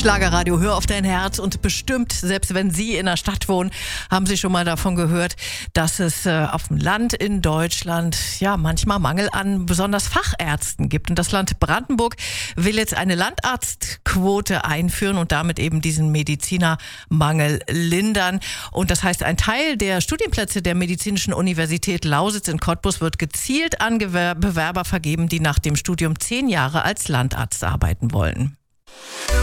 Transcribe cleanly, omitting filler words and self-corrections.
Schlagerradio, hör auf dein Herz. Und bestimmt, selbst wenn Sie in der Stadt wohnen, haben Sie schon mal davon gehört, dass es auf dem Land in Deutschland ja manchmal Mangel an besonders Fachärzten gibt. Und das Land Brandenburg will jetzt eine Landarztquote einführen und damit eben diesen Medizinermangel lindern. Und das heißt, ein Teil der Studienplätze der Medizinischen Universität Lausitz in Cottbus wird gezielt an Bewerber vergeben, die nach dem Studium 10 Jahre als Landarzt arbeiten wollen.